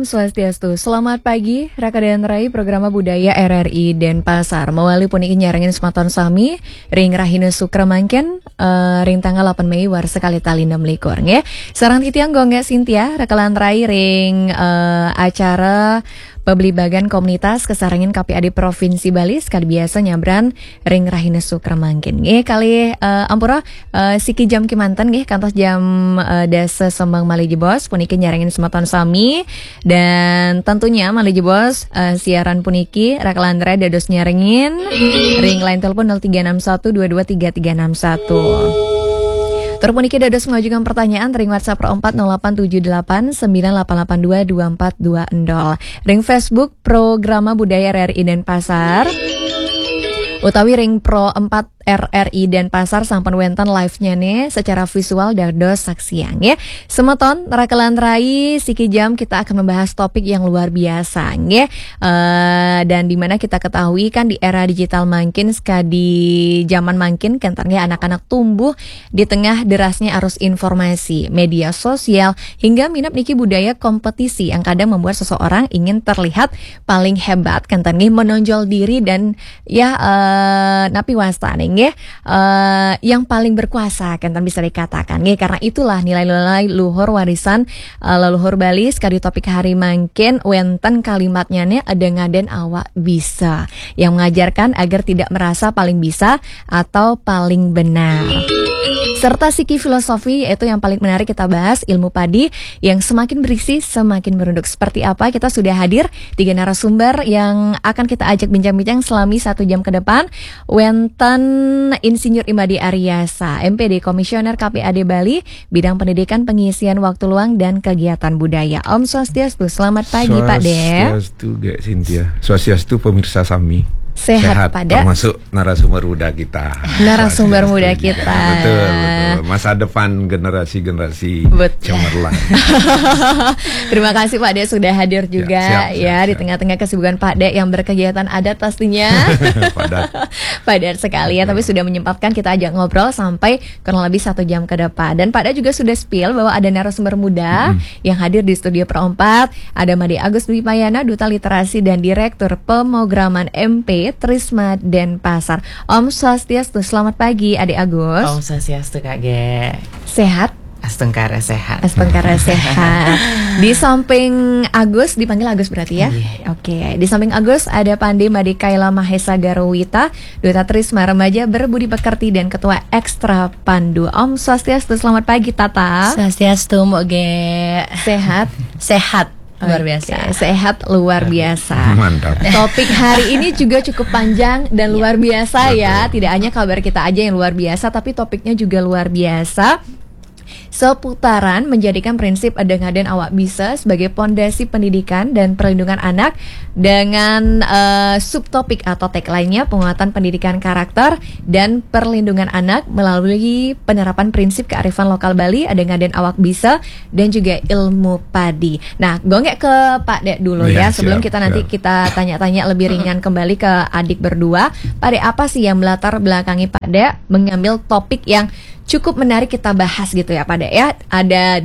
Om Swastiastu. Selamat pagi, Raka dan Rai, Programa Budaya RRI Denpasar. Mewali puniki nyarengin sematon sami, ring rahina sukra mangken, ring tanggal 8 Mei war sekali tali 6 likur. Nge. Sarang titiang gongge Sintia, Raka lan Rai, ring acara Pemelibagan komunitas kesarangin KPAD Provinsi Bali sekali biasa nyabran ring rahina sukra mangkin. Nggih kali ampura siki jam kimanten nggih kantos jam dasa sembang Maliji Bos puniki nyarengin sematon sami dan tentunya Maliji Bos siaran puniki Rakalandra dados nyarengin ring line telepon 0361223361. Terpuniki dados mengajukan pertanyaan ring WhatsApp 040878 9882 2420. Ring Facebook Programa Budaya RRI Denpasar. Utawi ring Pro 4 RRI Denpasar sampan wenten live-nya nih secara visual dados saksiang ya. Semeton Rakalan Rai siki jam kita akan membahas topik yang luar biasa ya. Dan dimana kita ketahui kan di era digital makin di zaman makin kentangnya anak-anak tumbuh di tengah derasnya arus informasi, media sosial hingga minat niki budaya kompetisi yang kadang membuat seseorang ingin terlihat paling hebat kentangnya menonjol diri dan ya napi wastaning ya, yang paling berkuasa kan bisa dikatakan ya, karena itulah nilai-nilai luhur warisan leluhur Bali sekali topik hari mangkin wenten kalimatnya nih ada ngaden awak bisa yang mengajarkan agar tidak merasa paling bisa atau paling benar. Serta siki filosofi itu yang paling menarik kita bahas ilmu padi yang semakin berisi semakin merunduk. Seperti apa kita sudah hadir 3 narasumber yang akan kita ajak bincang-bincang selama 1 jam ke depan. Wenten Insinyur Imadi Aryasa, MPD Komisioner KPAD Bali, bidang pendidikan pengisian waktu luang dan kegiatan budaya. Om Swastiastu, selamat pagi Pak De. Swastiastu Gak Sintia, Swastiastu pemirsa Sami. Sehat pada termasuk narasumber muda kita. Narasumber muda kita. Betul. Masa depan generasi cemerlang. Terima kasih Pak De sudah hadir juga siap. Di tengah-tengah kesibukan Pak De yang berkegiatan adat pastinya. Padat sekali ya, tapi sudah menyempatkan kita ajak ngobrol sampai kurang lebih 1 jam ke depan. Dan Pak De juga sudah spill bahwa ada narasumber muda yang hadir di studio Pro 4. Ada Made Agus Dwi Payana, Duta Literasi dan Direktur Pemrograman MP Trisma Denpasar. Om Swastiastu, selamat pagi Adik Agus. Om Swastiastu Kak Ge. Sehat? Astengkara sehat. Astengkara sehat. Di samping Agus, dipanggil Agus berarti ya? Oke. Di samping Agus ada Pandi Madikaila Mahesa Garowita, Duta Trisma Remaja Berbudi Pekerti dan Ketua Ekstra Pandu. Om Swastiastu, selamat pagi Tata. Swastiastu Moge. Sehat? Sehat. Luar biasa. Sehat luar biasa. Mantap. Topik hari ini juga cukup panjang dan luar biasa ya. Tidak hanya kabar kita aja yang luar biasa, tapi topiknya juga luar biasa. Seputaran menjadikan prinsip aden-aden awak bisa sebagai pondasi pendidikan dan perlindungan anak dengan subtopik atau tagline-nya penguatan pendidikan karakter dan perlindungan anak melalui penerapan prinsip kearifan lokal Bali aden-aden awak bisa dan juga ilmu padi. Nah, gongek ke Pak Dek dulu ya sebelum kita nanti kita tanya-tanya lebih ringan kembali ke adik berdua. Pak Dek, apa sih yang melatar belakangi Pak Dek mengambil topik yang cukup menarik kita bahas gitu ya Pak Dek ya. Ada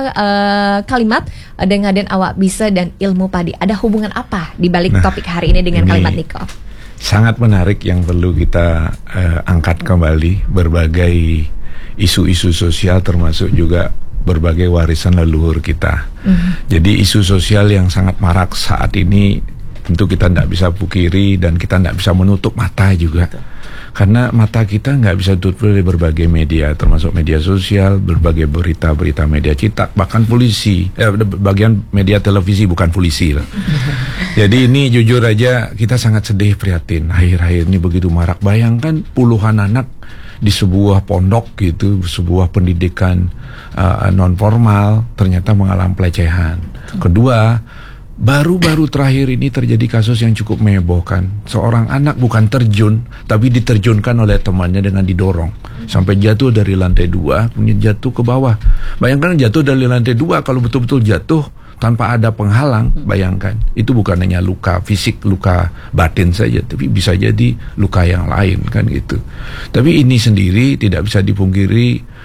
2 kalimat aden-aden awak bisa dan ilmu padi. Ada hubungan apa di balik topik hari ini dengan kalimat Niko? Sangat menarik yang perlu kita angkat kembali berbagai isu-isu sosial termasuk juga berbagai warisan leluhur kita. Jadi isu sosial yang sangat marak saat ini tentu kita tidak bisa pungkiri dan kita tidak bisa menutup mata juga. Karena mata kita nggak bisa tutup dari berbagai media, termasuk media sosial, berbagai berita-berita media cetak, bahkan polisi, bagian media televisi bukan polisi lah. Jadi ini jujur aja kita sangat sedih prihatin. Akhir-akhir ini begitu marak. Bayangkan puluhan anak di sebuah pondok gitu, sebuah pendidikan non formal ternyata mengalami pelecehan. Kedua, baru-baru terakhir ini terjadi kasus yang cukup menghebohkan. Seorang anak bukan terjun, tapi diterjunkan oleh temannya dengan didorong sampai jatuh dari lantai 2, kemudian jatuh ke bawah. Bayangkan jatuh dari lantai 2, kalau betul-betul jatuh tanpa ada penghalang, bayangkan itu bukan hanya luka fisik, luka batin saja, tapi bisa jadi luka yang lain kan gitu. Tapi ini sendiri tidak bisa dipungkiri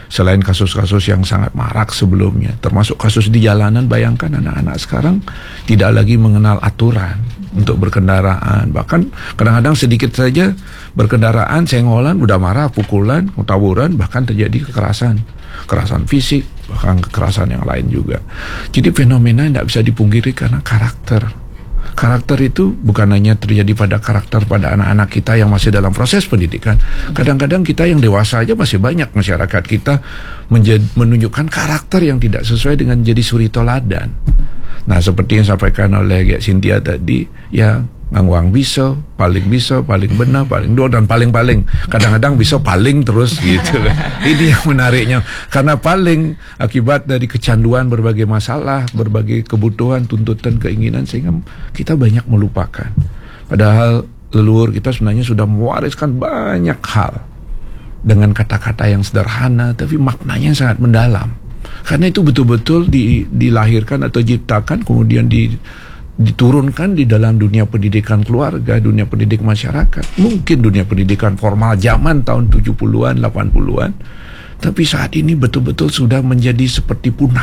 Selain kasus-kasus yang sangat marak sebelumnya, termasuk kasus di jalanan, bayangkan anak-anak sekarang tidak lagi mengenal aturan untuk berkendaraan. Bahkan kadang-kadang sedikit saja berkendaraan, senggolan, udah marah, pukulan, tawuran, bahkan terjadi kekerasan fisik, bahkan kekerasan yang lain juga. Jadi fenomena tidak bisa dipungkiri karena karakter. Karakter itu bukan hanya terjadi pada anak-anak kita yang masih dalam proses pendidikan. Kadang-kadang kita yang dewasa aja masih banyak masyarakat kita menunjukkan karakter yang tidak sesuai dengan jadi suri toladan. Nah, seperti yang disampaikan oleh Cynthia tadi, ya ngangwang bisa, paling benar, paling dua, dan paling kadang-kadang bisa paling terus gitu. Ini yang menariknya, karena paling akibat dari kecanduan berbagai masalah, berbagai kebutuhan, tuntutan, keinginan, sehingga kita banyak melupakan. Padahal leluhur kita sebenarnya sudah mewariskan banyak hal dengan kata-kata yang sederhana, tapi maknanya sangat mendalam. Karena itu betul-betul dilahirkan atau diciptakan, kemudian diturunkan di dalam dunia pendidikan keluarga, dunia pendidik masyarakat. Mungkin dunia pendidikan formal zaman tahun 70-an, 80-an, tapi saat ini betul-betul sudah menjadi seperti punah.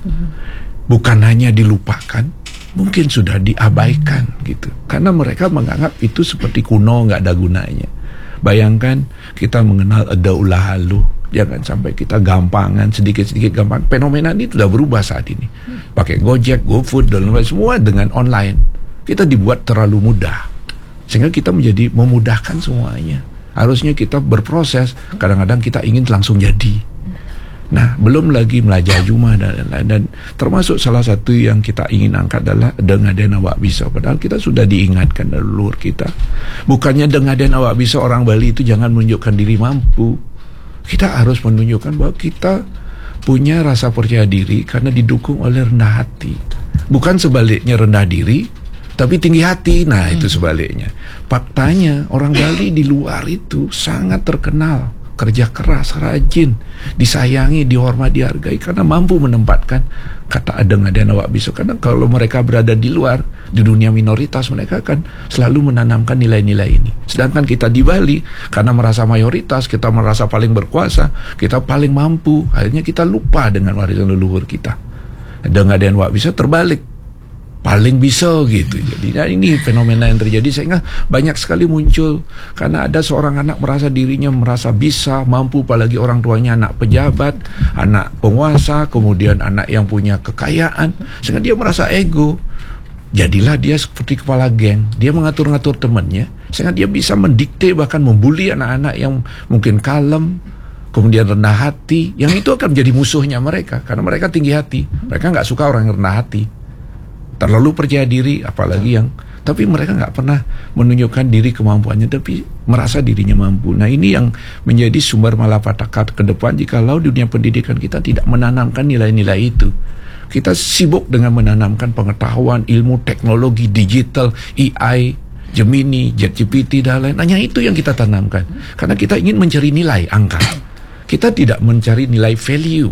Bukan hanya dilupakan, mungkin sudah diabaikan gitu. Karena mereka menganggap itu seperti kuno, nggak ada gunanya. Bayangkan kita mengenal ada halu. Jangan sampai kita gampangan, sedikit-sedikit gampang. Fenomena ini sudah berubah saat ini. Pakai Gojek, GoFood, dan lain-lain, semua dengan online. Kita dibuat terlalu mudah, sehingga kita menjadi memudahkan semuanya. Harusnya kita berproses. Kadang-kadang kita ingin langsung jadi. Nah, belum lagi melajah Juma dan lain-lain. Dan termasuk salah satu yang kita ingin angkat adalah dengaden awak bisa. Padahal kita sudah diingatkan dari leluhur kita. Bukannya dengaden awak bisa orang Bali itu jangan menunjukkan diri mampu. Kita harus menunjukkan bahwa kita punya rasa percaya diri karena didukung oleh rendah hati. Bukan sebaliknya rendah diri, tapi tinggi hati. Nah, itu sebaliknya. Faktanya orang Bali di luar itu sangat terkenal. Kerja keras, rajin, disayangi, dihormati, dihargai karena mampu menempatkan kata adeng-adeng awak bisa. Karena kalau mereka berada di luar, di dunia minoritas, mereka akan selalu menanamkan nilai-nilai ini. Sedangkan kita di Bali, karena merasa mayoritas, kita merasa paling berkuasa, kita paling mampu, akhirnya kita lupa dengan warisan leluhur kita. Adeng-adeng awak bisa terbalik, paling bisa gitu. Jadi ini fenomena yang terjadi sehingga banyak sekali muncul karena ada seorang anak merasa dirinya merasa bisa, mampu, apalagi orang tuanya anak pejabat, anak penguasa, kemudian anak yang punya kekayaan, sehingga dia merasa ego. Jadilah dia seperti kepala geng, dia mengatur-ngatur temannya sehingga dia bisa mendikte, bahkan membuli anak-anak yang mungkin kalem, kemudian rendah hati, yang itu akan menjadi musuhnya mereka karena mereka tinggi hati. Mereka nggak suka orang yang rendah hati, terlalu percaya diri, apalagi tapi mereka nggak pernah menunjukkan diri kemampuannya, tapi merasa dirinya mampu. Nah, ini yang menjadi sumber malapetaka ke depan jikalau dunia pendidikan kita tidak menanamkan nilai-nilai itu. Kita sibuk dengan menanamkan pengetahuan, ilmu, teknologi, digital, AI, Gemini, ChatGPT, dan lain. Hanya itu yang kita tanamkan. Karena kita ingin mencari nilai, angka. Kita tidak mencari nilai value.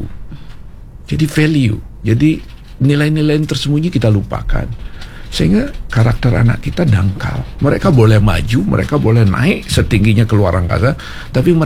Jadi nilai-nilai yang tersembunyi kita lupakan. Sehingga karakter anak kita dangkal. Mereka boleh maju, mereka boleh naik setingginya keluar angkasa, tapi